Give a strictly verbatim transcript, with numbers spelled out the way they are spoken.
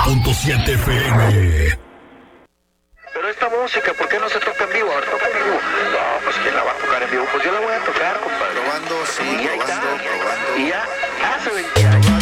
punto siete F M. Pero esta música, ¿por qué no se toca en vivo? Ahora toca en vivo. No, pues ¿quién la va a tocar en vivo? Pues yo la voy a tocar, compadre. Probando, sí, y ahí probando, está. probando. Y ya hace veinte años.